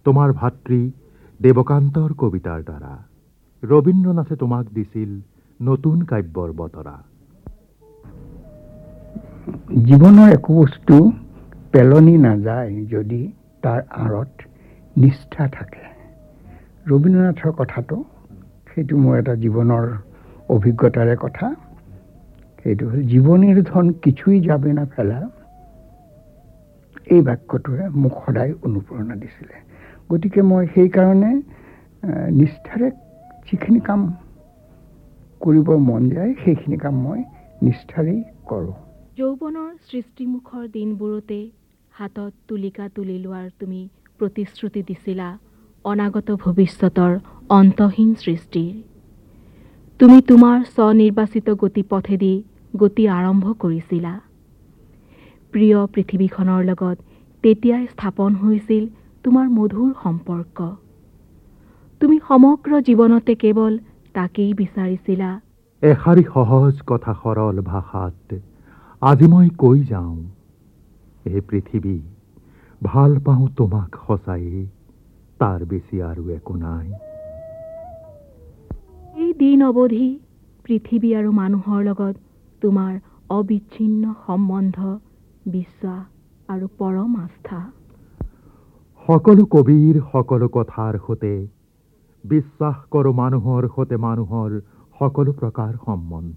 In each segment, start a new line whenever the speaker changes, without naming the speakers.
তোমাৰ ভাতৃ দেৱকান্তৰ কবিতাৰ দ্বাৰা। ৰবীন্দ্ৰনাথে তোমাক দিছিল নতুন কাব্যৰ বতৰা।
জীৱনৰ একো বস্তু পেলনি নাযায় যদি তাৰ আঁৰত নিষ্ঠা থাকে। ৰবীন্দ্ৰনাথৰ কথাটো, সেইটো মোৰ এটা জীৱনৰ অভিজ্ঞতাৰে কথা। সেইটো হ'ল, জীৱনের ধন কিছুই যাবে না ফেলা। এই বাক্যটোৱে মোক সদায় অনুপ্ৰেৰণা দিছিলে। গতিকে মই সেইকাৰণে নিষ্ঠাৰে যিখিনি কাম কৰিব মন যায় সেইখিনি কাম মই নিষ্ঠাৰেই কৰোঁ।
যৌৱনৰ সৃষ্টিমুখৰ দিনবোৰতে হাতত তুলিকা তুলি লোৱাৰ তুমি প্ৰতিশ্ৰুতি দিছিলা অনাগত ভৱিষ্যতৰ অন্তহীন সৃষ্টিৰ। তুমি তোমাৰ স্বনিৰ্বাচিত গতিপথেদি গতি আৰম্ভ কৰিছিলা। প্ৰিয় পৃথিৱীখনৰ লগত তেতিয়াই স্থাপন হৈছিল তোমাৰ মধুৰ সম্পৰ্ক। তুমি সমগ্ৰ জীৱনতে কেৱল তাকেই বিচাৰিছিলা।
এষাৰি সহজ কথা সৰল ভাষাত আজি মই কৈ যাওঁ, এই পৃথিৱী ভাল পাওঁ তোমাক সঁচায়ে, তাৰ বেছি আৰু একো নাই।
এই দিন অৱধি পৃথিৱী আৰু মানুহৰ লগত তোমাৰ অবিচ্ছিন্ন সম্বন্ধ, বিশ্বাস আৰু পৰম আস্থা।
সকলো কবিৰ সকলো কথাৰ সৈতে বিশ্বাস কৰোঁ মানুহৰ সৈতে মানুহৰ সকলো প্ৰকাৰ সম্বন্ধ।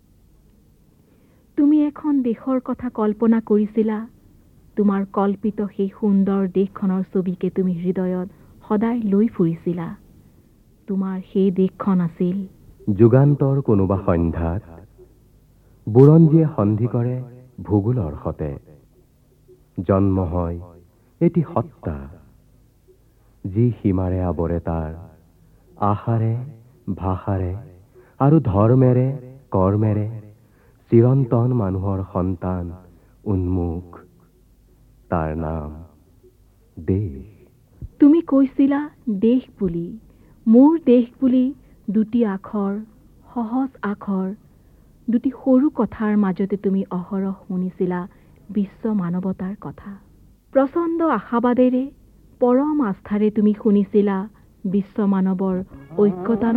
তুমি এখন দেশৰ কথা কল্পনা কৰিছিলা। তোমাৰ কল্পিত সেই সুন্দৰ দেশখনৰ ছবিকে তুমি হৃদয়ত সদায় লৈ ফুৰিছিলা। তোমাৰ সেই দেশখন আছিল
যুগান্তৰ কোনোবা সন্ধ্যাত বুৰঞ্জীয়ে সন্ধি কৰে ভূগোলৰ সতে। জন্ম হয় এটি সত্তা, যি সীমাৰে আৱৰে তাৰ আশাৰে, ভাষাৰে আৰু ধৰ্মেৰে, কৰ্মেৰে চিৰন্তন মানুহৰ সন্তান উন্মুখ। তাৰ নাম দেশ।
তুমি কৈছিলা দেশ বুলি, মোৰ দেশ বুলি দুটি আখৰ, সহজ আখৰ, দুটি সৰু কথাৰ মাজতে তুমি অহৰহ শুনিছিলা বিশ্ব মানৱতাৰ কথা। প্ৰচণ্ড আশাবাদেৰে, পৰম আস্থাৰে তুমি শুনিছিলা বিশ্ব মানৱৰ ঐক্যতা